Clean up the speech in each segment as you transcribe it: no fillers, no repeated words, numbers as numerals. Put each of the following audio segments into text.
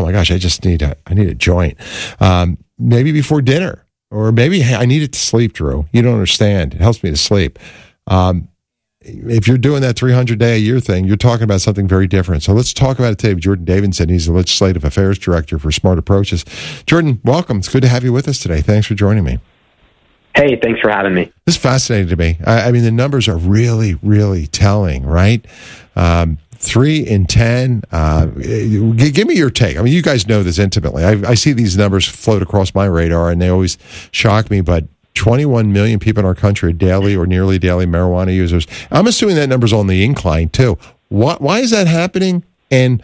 my gosh, I need a joint. Maybe before dinner, or maybe, hey, I need it to sleep, Drew. You don't understand. It helps me to sleep. If you're doing that 300-day-a-year thing, you're talking about something very different. So let's talk about it today with Jordan Davidson. He's the Legislative Affairs Director for Smart Approaches. Jordan, welcome. It's good to have you with us today. Thanks for joining me. Hey, thanks for having me. This is fascinating to me. I mean, the numbers are really, really telling, right? 3 in 10. Give me your take. I mean, you guys know this intimately. I see these numbers float across my radar, and they always shock me, but 21 million people in our country are daily or nearly daily marijuana users. I'm assuming that number's on the incline, too. Why is that happening? And,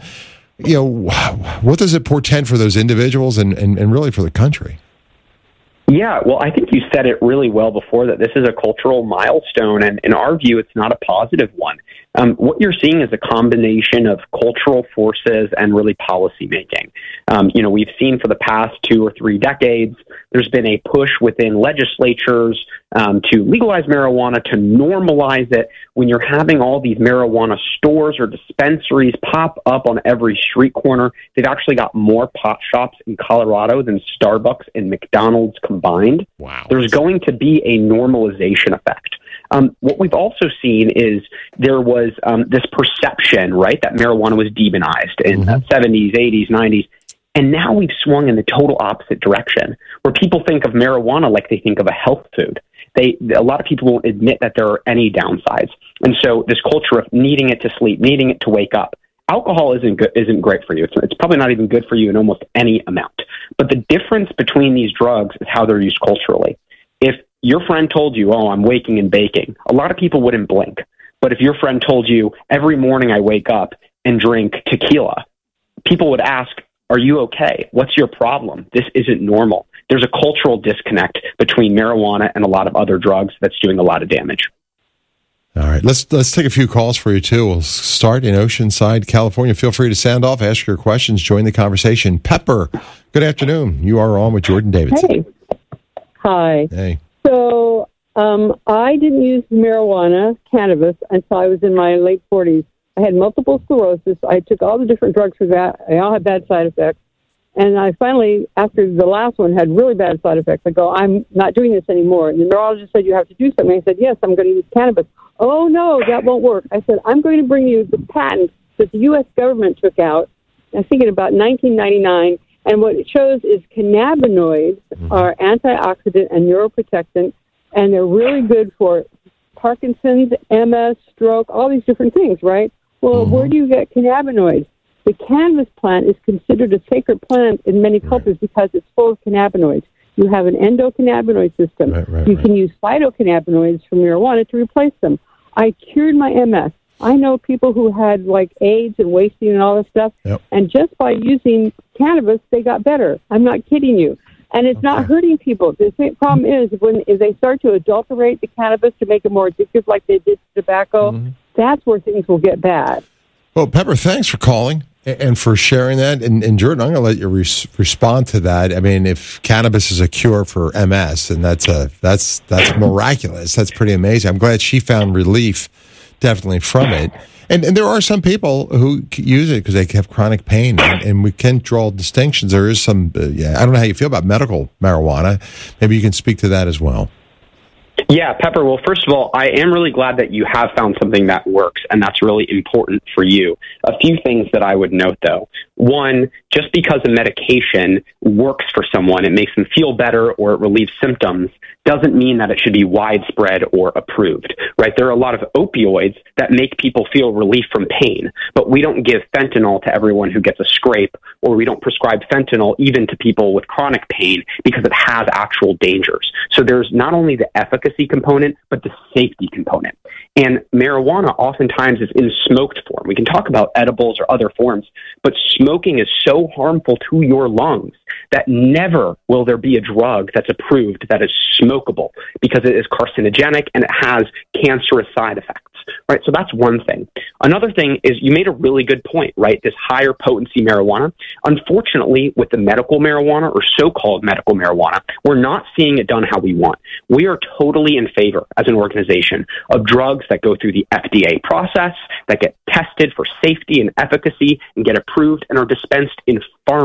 what does it portend for those individuals and really for the country? Yeah, well, I think you said it really well before that this is a cultural milestone, and in our view, it's not a positive one. What you're seeing is a combination of cultural forces and really policy making. We've seen for the past 2 or 3 decades, there's been a push within legislatures to legalize marijuana, to normalize it. When you're having all these marijuana stores or dispensaries pop up on every street corner, they've actually got more pot shops in Colorado than Starbucks and McDonald's combined. Wow. There's going to be a normalization effect. What we've also seen is there was this perception, right, that marijuana was demonized in the 70s, 80s, 90s. And now we've swung in the total opposite direction, where people think of marijuana like they think of a health food. A lot of people won't admit that there are any downsides. And so this culture of needing it to sleep, needing it to wake up. Alcohol isn't great for you. It's probably not even good for you in almost any amount. But the difference between these drugs is how they're used culturally. If your friend told you, oh, I'm waking and baking, a lot of people wouldn't blink. But if your friend told you, every morning I wake up and drink tequila, people would ask, are you okay? What's your problem? This isn't normal. There's a cultural disconnect between marijuana and a lot of other drugs that's doing a lot of damage. All right, let's take a few calls for you, too. We'll start in Oceanside, California. Feel free to sound off, ask your questions, join the conversation. Pepper, good afternoon. You are on with Jordan Davidson. Hey. Hi. Hey. So I didn't use cannabis, until I was in my late 40s. I had multiple sclerosis. I took all the different drugs for that. They all had bad side effects. And I finally, after the last one had really bad side effects, I go, I'm not doing this anymore. And the neurologist said, you have to do something. I said, yes, I'm going to use cannabis. Oh, no, that won't work. I said, I'm going to bring you the patent that the U.S. government took out, I think in about 1999. And what it shows is cannabinoids are antioxidant and neuroprotectant, and they're really good for Parkinson's, MS, stroke, all these different things, right? Well, where do you get cannabinoids? The cannabis plant is considered a sacred plant in many cultures because it's full of cannabinoids. You have an endocannabinoid system. You can use phytocannabinoids from marijuana to replace them. I cured my MS. I know people who had like AIDS and wasting and all this stuff, and just by using cannabis, they got better. I'm not kidding you. And it's not hurting people. The same problem is if they start to adulterate the cannabis to make it more addictive like they did tobacco, that's where things will get bad. Well, Pepper, thanks for calling and for sharing that. And Jordan, I'm going to let you respond to that. I mean, if cannabis is a cure for MS, then that's miraculous. That's pretty amazing. I'm glad she found relief definitely from it. And there are some people who use it because they have chronic pain, and we can draw distinctions. There is some, I don't know how you feel about medical marijuana. Maybe you can speak to that as well. Yeah, Pepper, well, first of all, I am really glad that you have found something that works, and that's really important for you. A few things that I would note, though. One, just because a medication works for someone, it makes them feel better or it relieves symptoms, doesn't mean that it should be widespread or approved, right? There are a lot of opioids that make people feel relief from pain, but we don't give fentanyl to everyone who gets a scrape, or we don't prescribe fentanyl even to people with chronic pain because it has actual dangers. So there's not only the efficacy component, but the safety component. And marijuana oftentimes is in smoked form. We can talk about edibles or other forms, but smoking is so harmful to your lungs that never will there be a drug that's approved that is smokable because it is carcinogenic and it has cancerous side effects. Right, so that's one thing. Another thing is you made a really good point, right? This higher potency marijuana. Unfortunately, with the medical marijuana or so-called medical marijuana, we're not seeing it done how we want. We are totally in favor as an organization of drugs that go through the FDA process, that get tested for safety and efficacy and get approved and are dispensed in